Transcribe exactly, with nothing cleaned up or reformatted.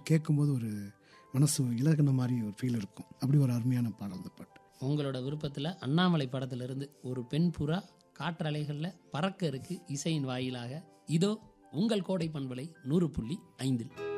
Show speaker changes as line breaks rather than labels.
கேட்கும்போது ஒரு மனசு இலகுன மாதிரி ஒரு ஃபீல் இருக்கும். அப்படி ஒரு அருமையான பாடல் அந்த பாட்டு.
உங்களோட விருப்பத்தில் அண்ணாமலை படத்திலிருந்து ஒரு பெண் புறா காற்றலைகளில் பறக்க இருக்கு இசையின் வாயிலாக. இதோ உங்கள் கோடை பண்பலை நூறு புள்ளி ஐந்தில்.